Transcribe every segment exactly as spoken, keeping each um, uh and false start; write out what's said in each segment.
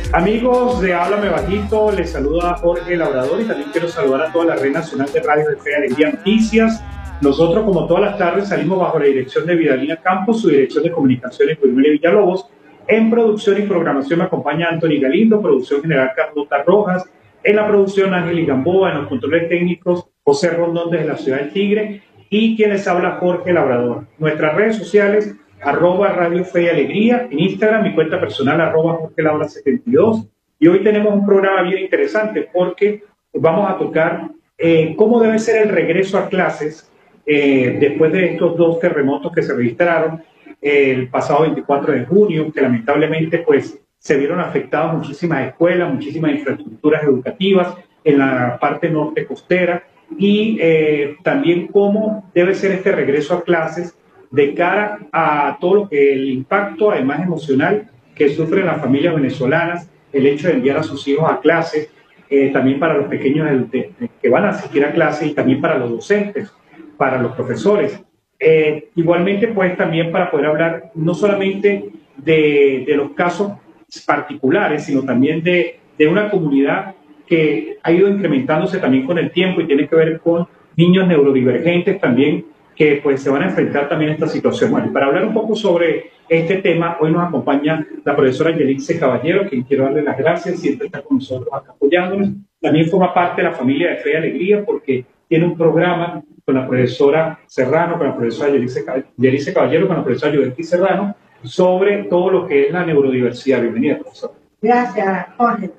Amigos de Háblame Bajito, les saluda Jorge Labrador y también quiero saludar a toda la red nacional de radio de Fe y Alegría Noticias. Nosotros, como todas las tardes, salimos bajo la dirección de Vidalina Campos, su dirección de comunicaciones, Wilmer Villalobos. En producción y programación me acompaña Anthony Galindo, producción general Carlota Rojas, en la producción Ángel Gamboa, en los controles técnicos José Rondón desde la ciudad del Tigre y quien les habla Jorge Labrador. Nuestras redes sociales, arroba Radio Fe y Alegría, en Instagram, mi cuenta personal, arroba Jorge Labra setenta y dos. Y hoy tenemos un programa bien interesante porque vamos a tocar eh, cómo debe ser el regreso a clases eh, después de estos dos terremotos que se registraron eh, el pasado veinticuatro de junio, que lamentablemente pues se vieron afectadas muchísimas escuelas, muchísimas infraestructuras educativas en la parte norte costera y eh, también cómo debe ser este regreso a clases de cara a todo lo que el impacto, además emocional, que sufren las familias venezolanas, el hecho de enviar a sus hijos a clase, eh, también para los pequeños de, de, de, que van a asistir a clase y también para los docentes, para los profesores. Eh, igualmente, pues también para poder hablar no solamente de, de los casos particulares, sino también de, de una comunidad que ha ido incrementándose también con el tiempo y tiene que ver con niños neurodivergentes también, que pues se van a enfrentar también a esta situación. Bueno, para hablar un poco sobre este tema, hoy nos acompaña la profesora Yelice Caballero, quien quiero darle las gracias, siempre está con nosotros acá apoyándonos. También forma parte de la familia de Fe y Alegría porque tiene un programa con la profesora Serrano, con la profesora Yelice, Yelice Caballero, con la profesora Yudeli Serrano, sobre todo lo que es la neurodiversidad. Bienvenida, profesora. Gracias, Jorge.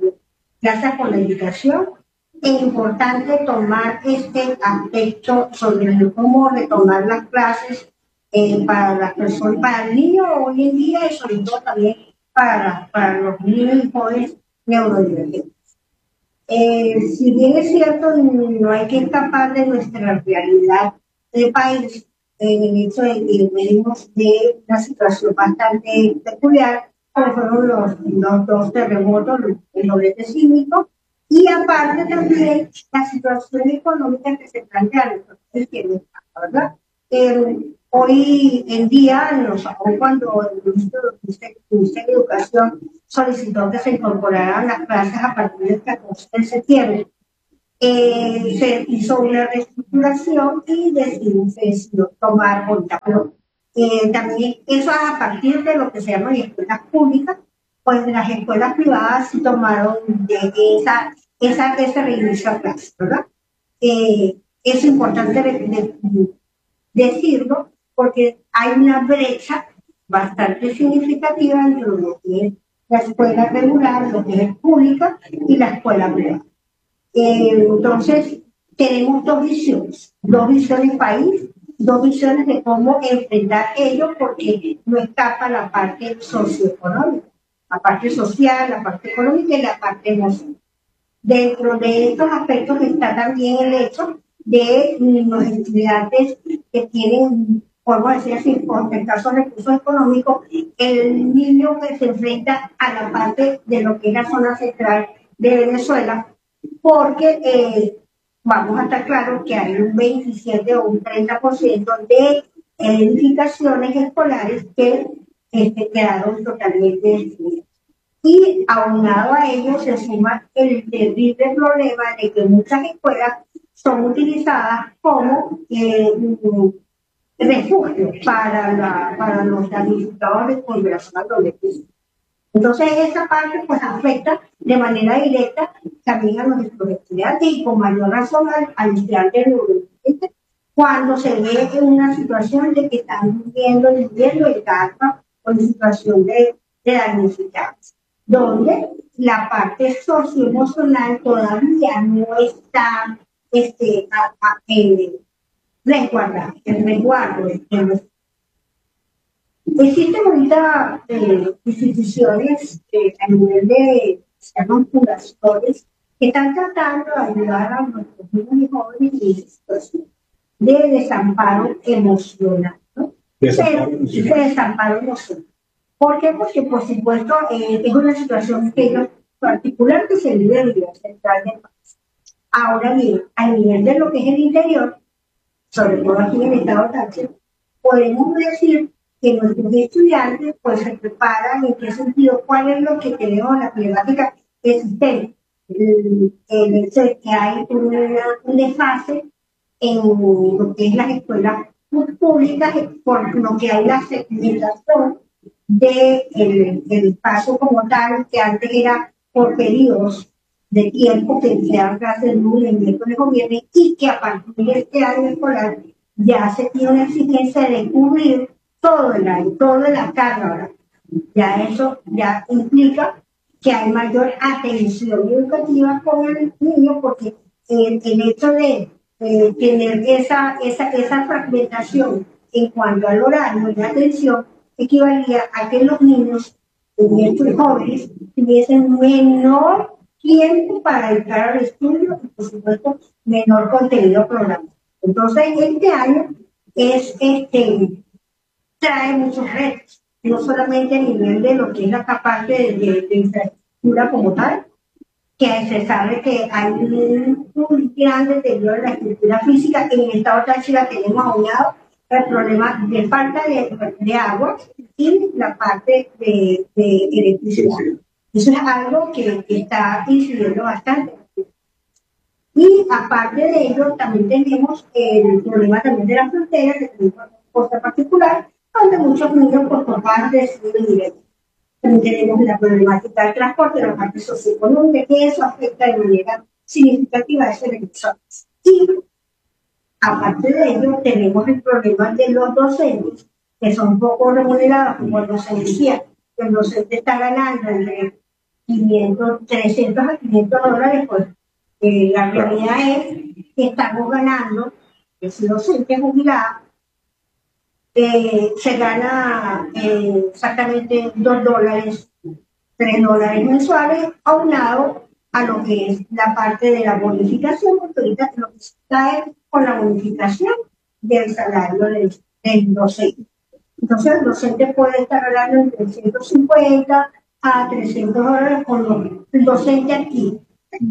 Gracias por la invitación. Es importante tomar este aspecto sobre cómo retomar las clases eh, para las personas, para el niño hoy en día y sobre todo también para, para los niños y jóvenes neurodivergentes. Eh, si bien es cierto, no hay que escapar de nuestra realidad de país en el hecho de que venimos de una situación bastante peculiar, como fueron los, los dos terremotos, el doblete sísmico. Y aparte también la situación económica que se plantea en el ¿verdad? Eh, hoy en día, nos, cuando el Ministerio, el Ministerio de Educación solicitó que se incorporaran las clases a partir del catorce de septiembre, eh, se hizo una reestructuración y decidió, se decidió tomar contacto. Eh, también eso a partir de lo que se llaman escuelas públicas, pues las escuelas privadas sí tomaron de esa, esa, ese reinicio a clase, ¿verdad? Eh, es importante de, de, decirlo porque hay una brecha bastante significativa entre lo que es la escuela regular, lo que es pública y la escuela privada. Eh, entonces, tenemos dos visiones, dos visiones país, dos visiones de cómo enfrentar ello porque no escapa la parte socioeconómica. La parte social, la parte económica y la parte emocional. Dentro de estos aspectos está también el hecho de los estudiantes que tienen, por decir así, por escasos recursos económicos, el niño que se enfrenta a la parte de lo que es la zona central de Venezuela, porque eh, vamos a estar claros que hay un veintisiete o un treinta por ciento de edificaciones escolares que Este, quedaron totalmente destruidos. Y aunado a ello se suma el terrible problema de que muchas escuelas son utilizadas como eh, refugio para, la, para los damnificados por la zona doblete. Entonces esa parte pues afecta de manera directa también a nuestros estudiantes y con mayor razón al, al estudiante neurodivergente cuando se ve en una situación de que están viviendo, viviendo en casa o en situación de, de damnificados, donde la parte socioemocional todavía no está este, a, a, eh, resguardada, el resguardo. El, existen ahorita eh, instituciones eh, a nivel de, se llaman fundaciones, que están tratando de ayudar a nuestros niños y jóvenes en situación de desamparo emocional, ¿no? Desamparo emocional. De desamparo emocional. ¿Por qué? Porque, por supuesto, eh, es una situación que es particular que se vive en el nivel central del país. Ahora bien, a nivel de lo que es el interior, sobre todo aquí en el estado de Táchira, podemos decir que nuestros estudiantes pues se preparan en qué sentido, cuál es lo que tenemos, la problemática existente. El, el hecho de que hay una, un desfase en lo que es las escuelas públicas, por lo que hay la segmentación del de el espacio como tal, que antes era por periodos de tiempo que se dan clases el lunes, el miércoles o viernes, y que a partir de este año escolar ya se tiene una exigencia de cubrir todo el año, toda la carga horaria. Ya eso ya implica que hay mayor atención educativa con el niño, porque el, el hecho de eh, tener esa, esa, esa fragmentación en cuanto al horario de atención equivalía a que los niños, estos jóvenes, tuviesen menor tiempo para dedicar al estudio y, por supuesto, menor contenido programado. Entonces, este año es, este, trae muchos retos, no solamente a nivel de lo que es la parte de, de, de infraestructura como tal, que se sabe que hay un, un gran deterioro de la estructura física. En el estado Táchira tenemos aunado el problema de falta de, de agua y la parte de, de electricidad. Eso es algo que, que está incidiendo bastante. Y aparte de ello, también tenemos el problema también de la frontera, que tenemos una cosa particular, donde muchos niños por papás deciden directo. También tenemos la problemática del transporte, la parte socioeconómica, que eso afecta de manera significativa a esas personas. Y aparte de ello, tenemos el problema de los docentes, que son poco remunerados, como nos decía, que el docente está ganando entre quinientos, trescientos a quinientos dólares, pues eh, la realidad es que estamos ganando, ese docente jubilado, Eh, se gana eh, exactamente dos dólares, tres dólares mensuales, aunado a lo que es la parte de la bonificación, porque ahorita lo que se está es con la bonificación del salario del, del docente. Entonces, el docente puede estar ganando entre ciento cincuenta a trescientos dólares con el docente aquí.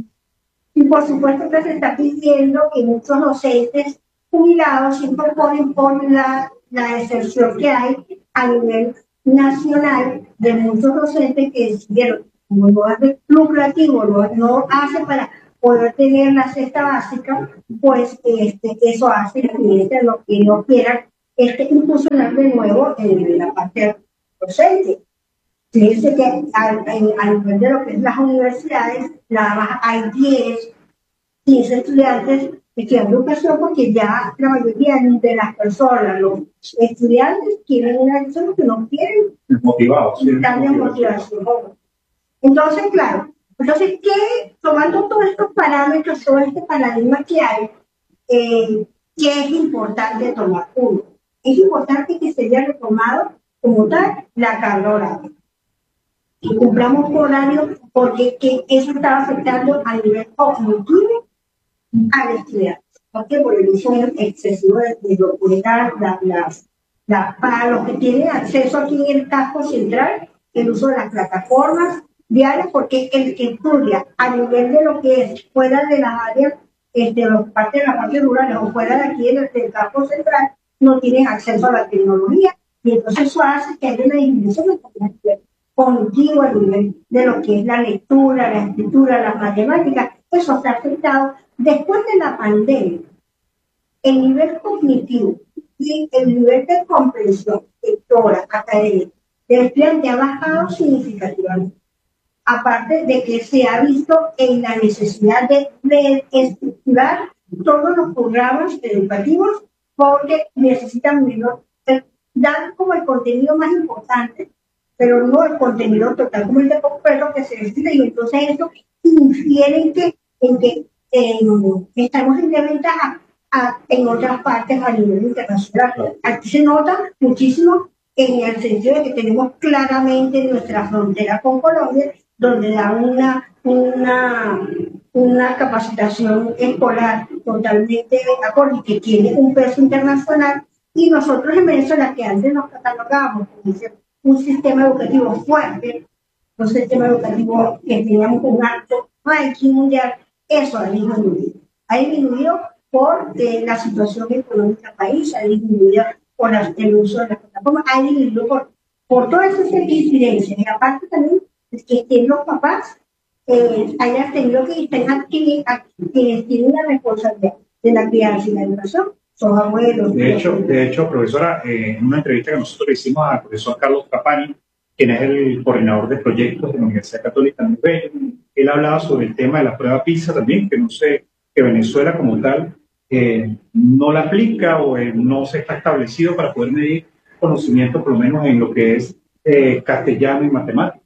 Y por supuesto que se está pidiendo que muchos docentes jubilados se incorporen por la, la deserción que hay a nivel nacional de muchos docentes que decidieron, como no es lucrativo, no, no hace para poder tener la cesta básica, pues este, eso hace que lo que no quieran este, incursionar de nuevo en la parte docente. Fíjense que al, al nivel de lo que es las universidades, nada más hay diez, quince estudiantes estudiando educación, porque ya la mayoría de las personas, los estudiantes, quieren una educación que no quieren. Motivados. Sí, están de motivación. Entonces, claro, entonces, ¿qué, tomando todos estos parámetros, todo este paradigma que hay, eh, ¿qué es importante tomar? Uno, es importante que se haya retomado como tal la carga horaria. Que cumplamos horario, porque que eso estaba afectando a nivel cognitivo al estudiante. Porque por el uso excesivo de, de lo que era la, la, la, para los que tienen acceso aquí en el casco central, el uso de las plataformas diarias, porque el que estudia a nivel de lo que es fuera de las áreas, este, parte de la parte rural o fuera de aquí en el, del casco central, no tienen acceso a la tecnología, y entonces eso hace que haya una disminución de cognitivo a nivel de lo que es la lectura, la escritura, las matemáticas. Eso se ha afectado después de la pandemia. El nivel cognitivo y el nivel de comprensión lectora académica del estudiante ha bajado significativamente. Aparte de que se ha visto en la necesidad de reestructurar todos los programas educativos, porque necesitan menos, dar como el contenido más importante, pero no el contenido total como el de completo que se decide, y entonces eso infiere en que, en que eh, estamos en desventaja en otras partes a nivel internacional. Aquí se nota muchísimo en el sentido de que tenemos claramente nuestra frontera con Colombia, donde da una, una, una capacitación escolar totalmente acorde, que tiene un peso internacional, y nosotros en Venezuela, que antes nos catalogábamos como un sistema educativo fuerte, un sistema educativo que teníamos un alto ranking mundial, eso ha disminuido. Ha disminuido por eh, la situación económica del país, ha disminuido por las, el uso de las plataformas, ha disminuido por, por todas esas incidencias. Y aparte también es que, que los papás eh, hayan tenido que tengan que, que tienen la responsabilidad de la crianza y la educación, son abuelos. De hecho, de hecho profesora, eh, en una entrevista que nosotros le hicimos al profesor Carlos Trapani, quien es el coordinador de proyectos de la Universidad Católica de Nueva, él hablaba sobre el tema de la prueba PISA también, que no sé, que Venezuela como tal eh, no la aplica o eh, no se está establecido para poder medir conocimiento, por lo menos en lo que es eh, castellano y matemáticas.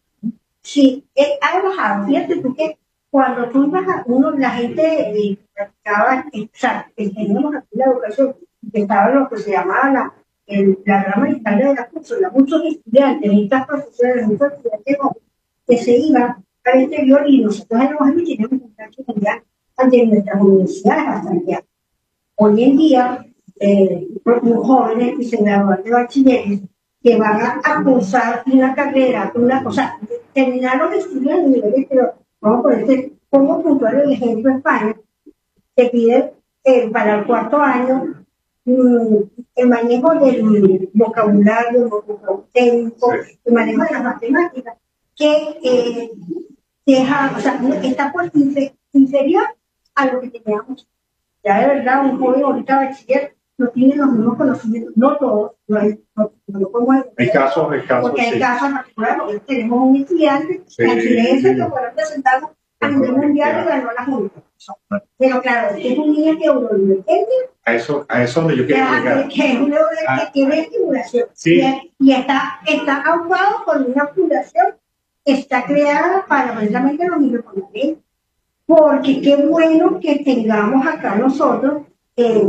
Sí, eh, ha bajado. Fíjate tú que cuando tú ibas a uno, la gente eh, practicaba, eh, o sea, que teníamos aquí la educación, que estaba lo que se llamaba la, el, la rama historia de la curso, muchos estudiantes, muchas profesoras, muchos estudiantes que se iban al exterior y nosotros en los años teníamos contacto mundial ante nuestras universidades bastante. Hoy en día, eh, los jóvenes que se gradúan de bachilleres, que van a, a cursar una carrera, una cosa, terminaron de estudiar en niveles, pero vamos a poner como puntual el ejemplo de España, te pide eh, para el cuarto año mmm, el manejo del vocabulario, vocabulario técnico, sí. El manejo de las matemáticas, que eh, deja, o sea, está por inferior a lo que teníamos. Ya de verdad, un joven ahorita bachiller no tiene los mismos conocimientos, no todos, no, hay, no, no lo podemos hay casos, hay casos, porque hay sí. casos particulares, porque tenemos un estudiante sí. chilense que fue representado a nivel mundial y ganó la Junta. Pero claro, es un niño que eurodivergente. A eso, a eso donde yo quiero llegar. Que es un neurodivergente que tiene estimulación. Sí. Y, y está, está aupado con una fundación que está creada para precisamente los niños con talento. Porque qué bueno que tengamos acá nosotros eh,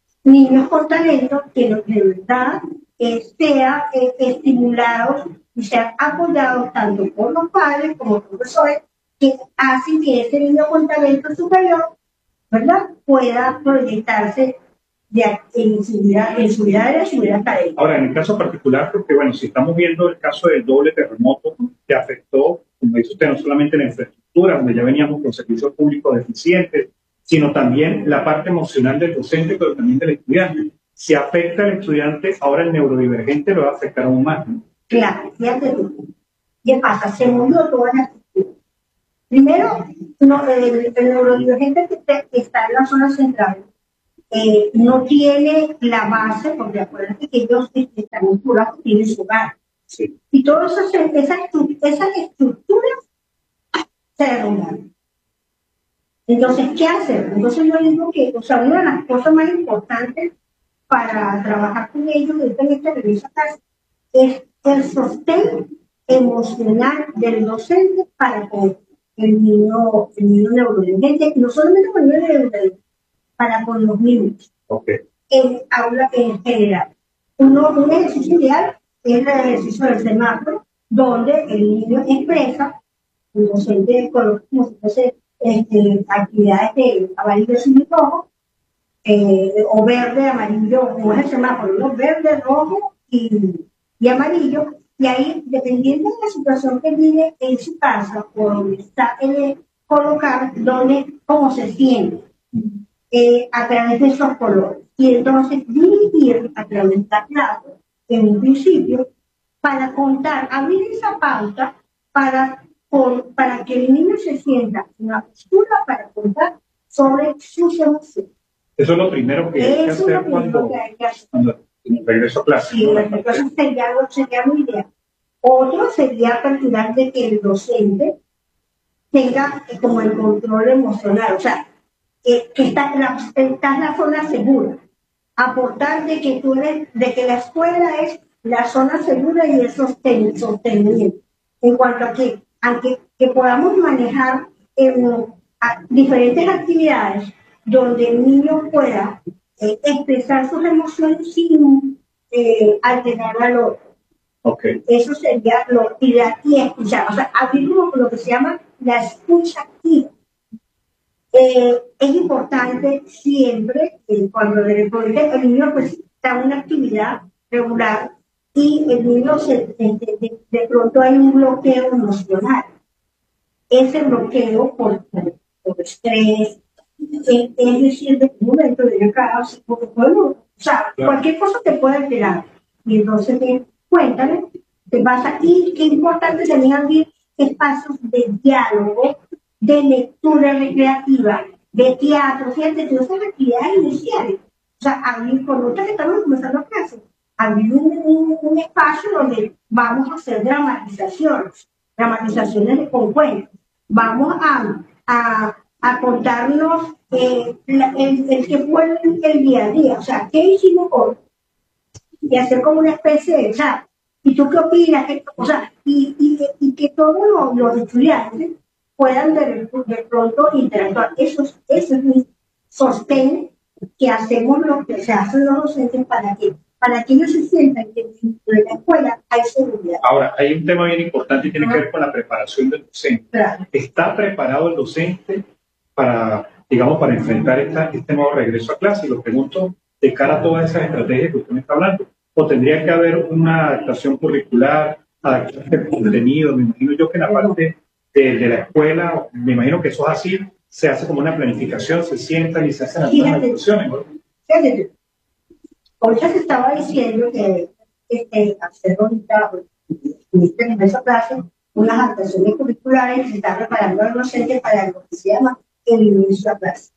niños con talento que de verdad eh, sean eh, estimulados y sean apoyados tanto por los padres como por los profesores, que hacen que ese niño con talento superior, ¿verdad?, pueda proyectarse de, en, su vida, en su vida de la su vida académica. Ahora, en el caso particular, porque bueno, si estamos viendo el caso del doble terremoto que afectó, como dice usted, no solamente la infraestructura, donde ya veníamos con servicios públicos deficientes, sino también la parte emocional del docente, pero también del estudiante. Si afecta al estudiante, ahora el neurodivergente lo va a afectar aún más, ¿no? Claro, fíjate tú. ¿Qué pasa? Se movió toda la estructura. Primero, no, el, el neurodivergente que está en la zona central eh, no tiene la base, porque acuérdate que ellos están vinculados, tienen su hogar. Sí. Y todas esas, esas, esas estructuras se derrumban. Entonces, ¿qué hacer? Entonces yo digo que, o sea, una de las cosas más importantes para trabajar con ellos directamente en esa casa es el sostén emocional del docente para con el niño, el niño neurodivergente, no solamente con el niño neurodivergente, para con los niños. Okay. En aula en general. Uno, un ejercicio ideal es el ejercicio del semáforo, donde el niño expresa, el docente coloca como si fuese este, actividades de amarillo, azul y rojo, eh, o verde, amarillo, como es el semáforo, ¿no? Verde, rojo y, y amarillo, y ahí, dependiendo de la situación que vive en su casa, o donde está eh, colocar, donde, cómo se siente, eh, a través de esos colores. Y entonces dirigir a través de la clase, en un principio, para contar, abrir esa pauta para, por, para que el niño se sienta en la postura para contar sobre sus emociones. Eso es lo primero que hay que Eso hacer es lo cuando, que hay que hacer. cuando regreso a clase. Sí, entonces sería, sería muy bien. Otro sería aperturar de que el docente tenga como el control emocional, o sea, que, que está, en la, está en la zona segura. Aportar de que, tú eres, de que la escuela es la zona segura y el sosten, sostenimiento. En cuanto a que, aunque que podamos manejar eh, a, diferentes actividades donde el niño pueda eh, expresar sus emociones sin eh, alterar al otro. Okay. Eso sería lo y, la, y escuchar, o sea, abrir lo que se llama la escucha activa. Eh, es importante siempre, eh, cuando de repente el niño pues, está en una actividad regular y el niño se, de, de, de pronto hay un bloqueo emocional. Ese bloqueo por, por, por estrés, es, es decir, de un momento de acá, porque podemos, O sea, claro. Cualquier cosa te puede alterar. Y entonces, eh, cuéntame qué pasa. Y qué importante también abrir espacios de diálogo, de lectura recreativa, de teatro, fíjate, todas esas actividades iniciales. O sea, abrir, por nosotros que estamos comenzando clases, abrir un, un, un espacio donde vamos a hacer dramatizaciones, dramatizaciones con cuentos. Vamos a, a, a contarnos eh, la, el, el que fue el, el día a día, o sea, qué hicimos hoy, y hacer como una especie de chat. ¿Y tú qué opinas? O sea, y, y, y que todos los, los estudiantes puedan de, de pronto interactuar. Eso, es- eso es mi sostén que hacemos lo que se hacen los docentes para que, para que ellos se sientan que dentro de la escuela hay seguridad. Ahora, hay un tema bien importante y tiene que ver con la preparación del docente. Claro. ¿Está preparado el docente para, digamos, para enfrentar esta, este nuevo regreso a clase? Y lo pregunto de cara a todas esas estrategias que usted me está hablando. ¿O tendría que haber una adaptación curricular, adaptación de contenido? Me imagino yo que en la parte de, de la escuela, me imagino que eso es así, se hace como una planificación, se sientan y se hacen algunas adaptaciones, ¿no? Fíjate, ahorita se estaba diciendo que este, hacer ahorita, en este ingreso a clase, unas adaptaciones curriculares y se está preparando a los docentes para lo que se llama el inicio a clase.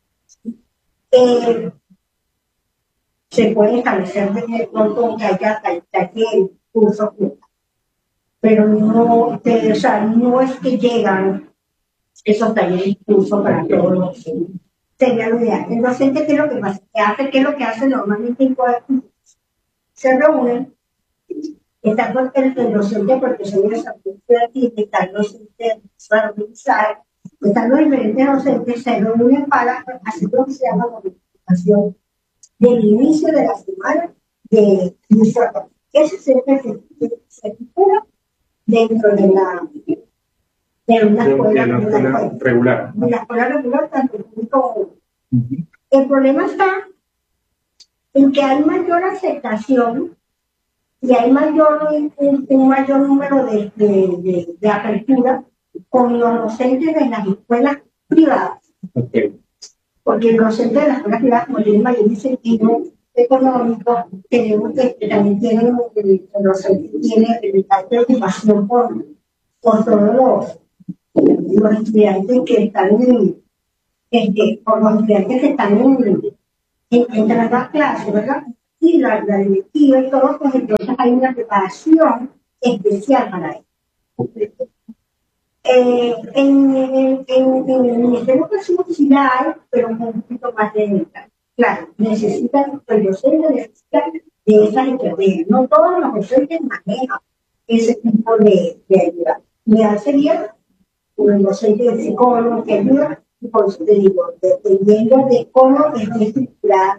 Eh, se puede establecer de pronto que haya taller, cursos, pero no, te, o sea, no es que llegan esos talleres y cursos para todos los docentes. Sería lo ideal. El docente, ¿qué es lo que pasa? ¿Qué hace? ¿Qué es lo que hace normalmente en todas las instituciones? Se reúnen, está el, el docente de protección de salud estudiantil, está el docente para organizar, están los diferentes docentes, se reúnen para hacer lo que se llama la planificación del inicio de la semana de inicio a clase. Eso siempre se, se estipula dentro de la de una escuela, de la escuela regular. De la escuela regular, tanto como uh-huh. El problema está en que hay mayor aceptación y hay mayor, un, un mayor número de, de, de, de apertura con los docentes de las escuelas privadas. Okay. Porque el docente de las escuelas privadas, como tiene mayor incentivo económico, tenemos que también tiene el docente tiene la preocupación por, por todos los los estudiantes que están en, este, por los estudiantes que están en, en, entre las clases, ¿verdad? Y la, la directiva y todo, pues entonces hay una preparación especial para eso. Eh, en, en, en, en el Ministerio de Educación sí la hay, pero un poquito más de claro, necesitan, el docente necesita de esas estrategias. No todos los docentes manejan ese tipo de, de ayuda. Ideal sería un docente de psicólogo que ayuda, y por eso te digo, dependiendo de cómo esté estructurada.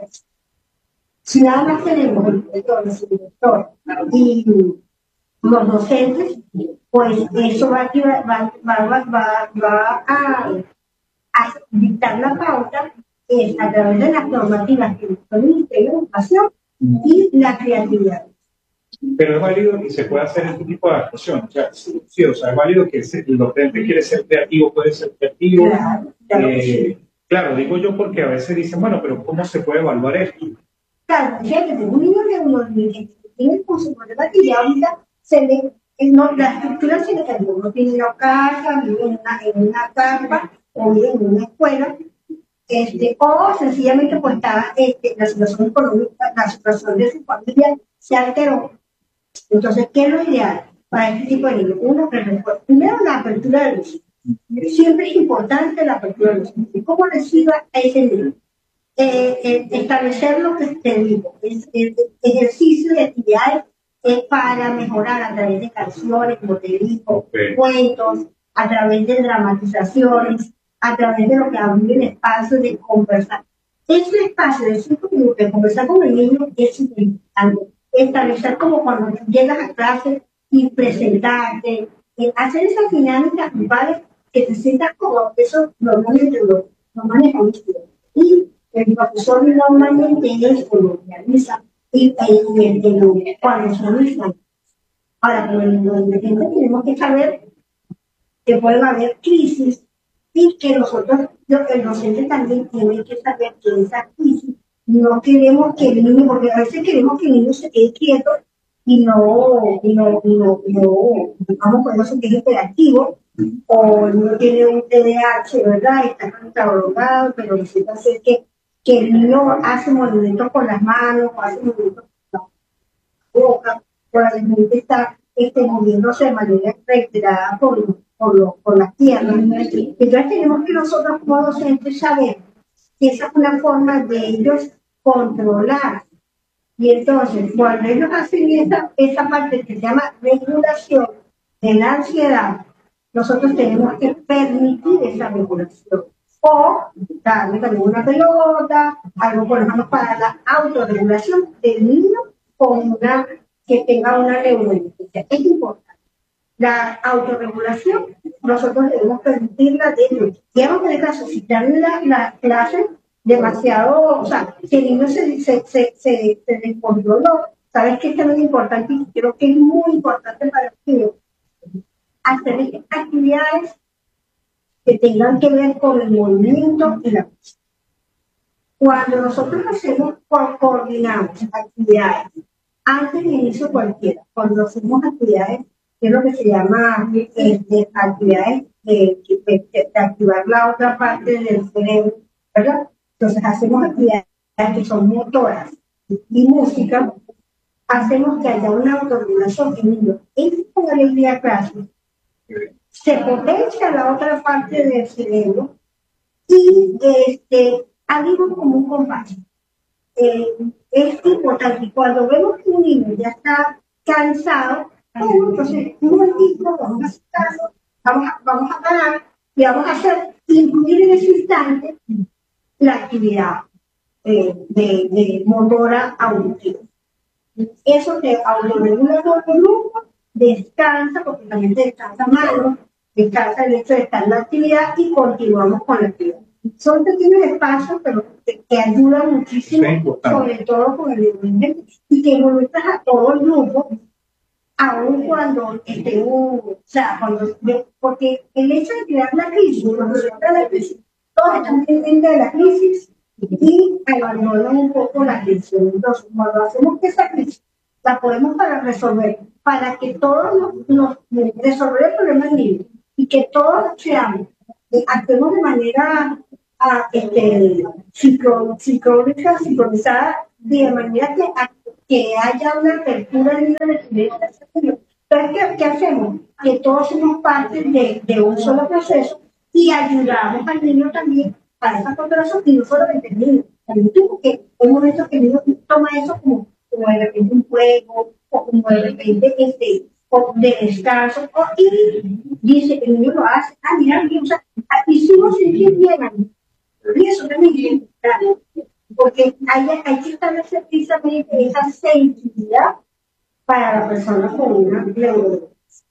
Si nada más tenemos el director, el director y los docentes, pues eso va, va, va, va, va a, a dictar la pauta es a través de las normativas que son el Ministerio de Educación y la creatividad. Pero es válido que se pueda hacer este tipo de adaptación. O sea, sí, sí, o sea, es válido que el docente quiere ser creativo, puede ser creativo. Claro, claro, eh, sí. Claro, digo yo porque a veces dicen, bueno, pero ¿cómo se puede evaluar esto? Claro, fíjate, un niño que uno tiene con su problema que ya ahorita se le, no, la estructura se le cambió. Uno tiene una casa, vive en una, en una carpa o vive en una escuela. Este, o sencillamente pues está, este, la situación económica, la situación de su familia se alteró. Entonces, ¿qué es lo ideal para este tipo de niños? Uno, primero la apertura de los niños. Siempre es importante la apertura de los niños. ¿Cómo reciba a ese niño? Eh, eh, establecer lo que te digo, es, es, ejercicio de actividades es para mejorar a través de canciones, como te digo, okay. Cuentos, a través de dramatizaciones, a través de lo que habla el espacio de conversar. Ese espacio de cinco minutos de conversar con el niño es importante. Establecer como cuando llegas a clase y presentarte, eh, hacer esas dinámicas grupales que te sientas como eso normalmente lo, lo maneja un estudiante. Y el profesor normalmente eso lo realiza y el cuando son infantes. Ahora, como independiente tenemos que saber que pueden haber crisis y que nosotros, el docente también tiene que saber que esa crisis no queremos que el niño, porque a veces queremos que el niño se quede quieto y no, y no, y no, y no, digamos, cuando se quede hiperactivo, o no tiene un T D A H, ¿verdad? Está catalogado, pero necesita hacer que, que el niño hace movimientos con las manos, o hace movimientos con la boca, probablemente está este, moviéndose de manera reiterada por, por, lo, por las piernas. Entonces tenemos que nosotros como docentes saber que esa es una forma de ellos controlar. Y entonces, cuando ellos hacen esa, esa parte que se llama regulación de la ansiedad, nosotros tenemos que permitir esa regulación. O darle también una pelota, algo por ejemplo para la autorregulación del niño con una, que tenga una neurodivergencia. Es importante. La autorregulación, nosotros debemos permitirla de ellos. Digamos que en el caso, si dan la, la clase demasiado, o sea, que el niño se, se, se, se, se descontroló, sabes que es también importante y creo que es muy importante para el niño hacer actividades que tengan que ver con el movimiento y la música. Cuando nosotros hacemos, coordinamos actividades antes del inicio cualquiera, cuando hacemos actividades, que es lo que se llama este, actividades de, de, de, de activar la otra parte del cerebro, ¿verdad? Entonces hacemos actividades que son motoras y música, hacemos que haya una autorregulación en el niño. Entra con alegría a clase, se potencia la otra parte del cerebro y este, abrimos como un compás. Eh, es importante, cuando vemos que un niño ya está cansado, bueno, entonces un momentito, vamos a hacer caso, vamos a, vamos a parar y vamos a hacer, incluir en ese instante, la actividad eh, de, de motora auditiva. Eso te autorregula todo el grupo, descansa, porque también te descansa mano, descansa el hecho de estar en la actividad y continuamos con la actividad. Son pequeños espacios, pero que, que ayudan muchísimo, sobre todo con el nivel, y que involucras a todo el grupo, aun cuando esté un, o sea, cuando, porque el hecho de crear la crisis, cuando se trata de la crisis, todos están pendientes de la crisis y abandonan un poco la atención. Entonces, cuando hacemos que esa crisis la podemos para resolver, para que todos nos, nos resolver el problema del niño y que todos seamos, eh, actuemos de manera a, este, psico, psicológica, sincronizada, de manera que, a, que haya una apertura libre de silencio. Entonces, ¿qué, ¿qué hacemos? Que todos somos parte de, de un solo proceso y ayudamos al niño también para esa controlación, y no solamente el niño, también tú, porque hay un momento que el niño toma eso como, como de repente un juego, o como de repente este, o de descanso, o, y dice que el niño lo hace, ah, mira, o sea, hicimos sentir bien, y eso también es importante, porque hay, hay que establecer precisamente esa sensibilidad para la persona con una neurodivergencia.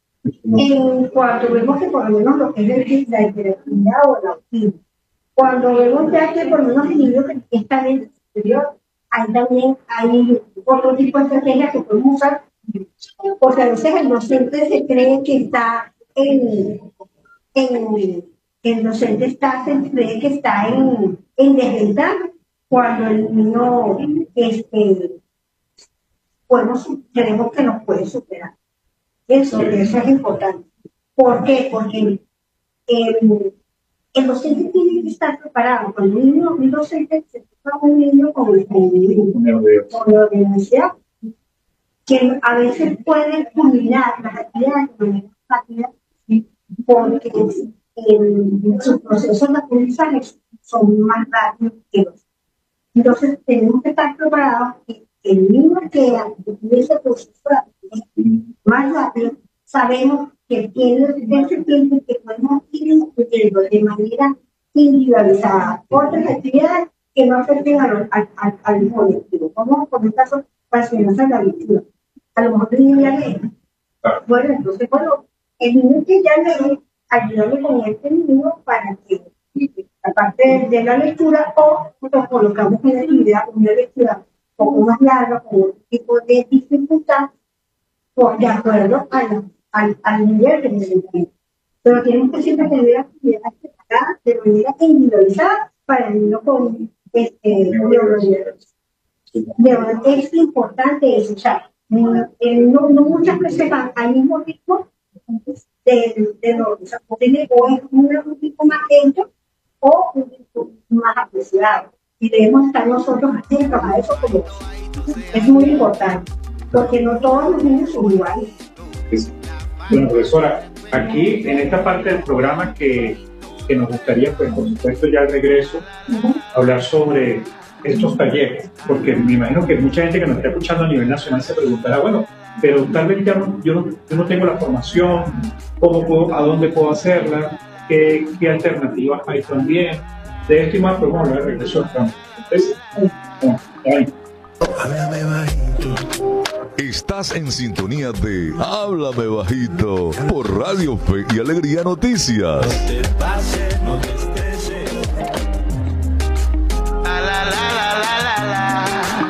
En cuanto vemos que por lo menos lo que es la hiperactividad o el autismo, cuando vemos ya que por lo menos el niño que está en el superior, ahí también hay otro tipo de estrategias que podemos usar, porque a veces el docente se cree que está en, en el docente está, se cree que está en, en desventaja, cuando el niño este, podemos, creemos que nos puede superar. Eso, eso es importante. ¿Por qué? Porque el, el docente tiene que estar preparado. Cuando un, niño, un docente se toca un niño con, con neurodiversidad, que a veces puede culminar las actividades de manera rápida, porque en sus procesos de aprendizaje son más rápidos que los. Entonces, tenemos que estar preparados que el niño que tiene ese proceso de aprendizaje más rápido, sabemos que tiene ese tiempo que podemos ir incluyendo de manera individualizada otras actividades que no afecten al, al, al, al colectivo. Como por el caso, para enseñanza la lectura. A lo mejor el niño ya lee. Bueno, entonces, bueno, el niño que ya lee, ayudarle con este niño para que, aparte de la lectura, o nos colocamos en la actividad, una lectura un poco más larga, con un tipo de dificultad, por, de acuerdo al, al, al nivel que necesitamos. Pero tenemos que siempre tener actividades preparadas de manera individualizada para el niño con, este, es importante eso, o sea, no, no muchas veces van al mismo ritmo de, de los, o sea, tiene o es un ritmo más lento o un ritmo más apreciado. Y debemos estar nosotros atentos a eso, como es muy importante, porque no todos los niños son iguales. Bueno, profesora, aquí en esta parte del programa que, que nos gustaría, pues por supuesto ya al regreso, uh-huh. hablar sobre estos talleres, porque me imagino que mucha gente que nos está escuchando a nivel nacional se preguntará, bueno, pero tal vez ya no, yo, no, yo no tengo la formación, ¿cómo puedo, a dónde puedo hacerla? ¿Qué, qué alternativas hay también? De esto y más podemos hablar de regreso al campo. Entonces, bueno, ahí. Háblame bajito. Estás en sintonía de Háblame Bajito por Radio Fe y Alegría Noticias. No te pases, no te estreses. La, la, la, la, la, la.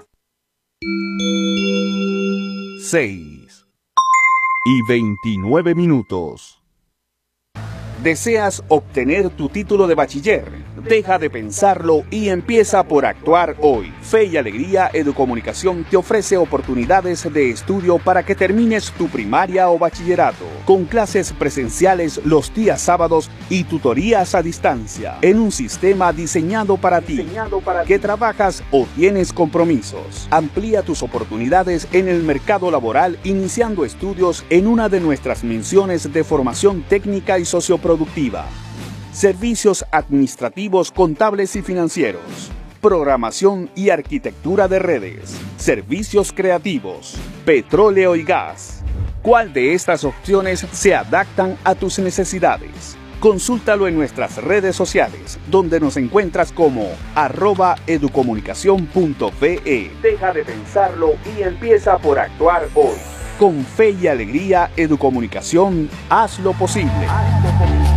seis y veintinueve minutos. ¿Deseas obtener tu título de bachiller? Deja de pensarlo y empieza por actuar hoy. Fe y Alegría Educomunicación te ofrece oportunidades de estudio para que termines tu primaria o bachillerato, con clases presenciales los días sábados y tutorías a distancia, en un sistema diseñado para ti, diseñado para que ti. trabajas o tienes compromisos. Amplía tus oportunidades en el mercado laboral iniciando estudios en una de nuestras menciones de formación técnica y socioproductiva. Servicios administrativos, contables y financieros. Programación y arquitectura de redes. Servicios creativos. Petróleo y gas. ¿Cuál de estas opciones se adaptan a tus necesidades? Consúltalo en nuestras redes sociales, donde nos encuentras como arroba educomunicación punto fe. Deja de pensarlo y empieza por actuar hoy. Con Fe y Alegría Educomunicación, haz lo posible. Haz lo posible.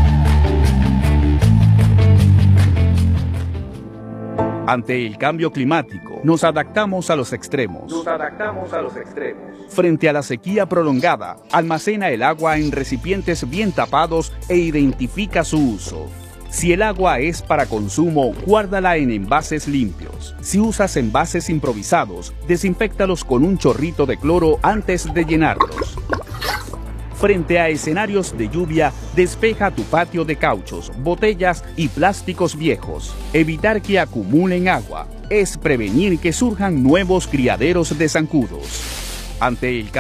Ante el cambio climático, nos adaptamos a los extremos. Nos adaptamos a los extremos. Frente a la sequía prolongada, almacena el agua en recipientes bien tapados e identifica su uso. Si el agua es para consumo, guárdala en envases limpios. Si usas envases improvisados, desinféctalos con un chorrito de cloro antes de llenarlos. Frente a escenarios de lluvia, despeja tu patio de cauchos, botellas y plásticos viejos. Evitar que acumulen agua es prevenir que surjan nuevos criaderos de zancudos. Ante el